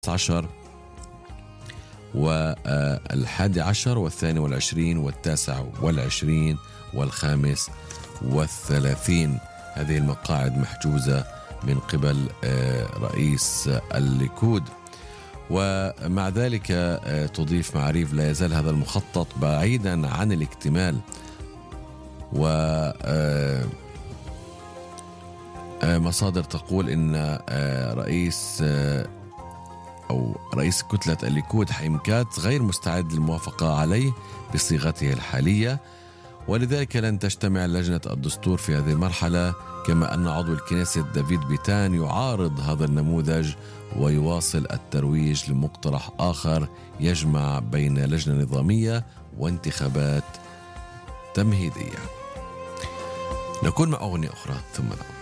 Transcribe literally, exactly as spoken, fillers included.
عشر والحادي عشر والثاني والعشرين والتاسع والعشرين والخامس والثلاثين. هذه المقاعد محجوزة من قبل رئيس الليكود. ومع ذلك تضيف معاريف لا يزال هذا المخطط بعيدا عن الاكتمال، و مصادر تقول إن رئيس أو رئيس كتلة الليكود حيم كاتس غير مستعد للموافقة عليه بصيغته الحالية، ولذلك لن تجتمع لجنة الدستور في هذه المرحلة، كما أن عضو الكنيست دافيد بيتان يعارض هذا النموذج ويواصل الترويج لمقترح آخر يجمع بين لجنة نظامية وانتخابات تمهيدية. نكون مع أغنية أخرى ثم نعود.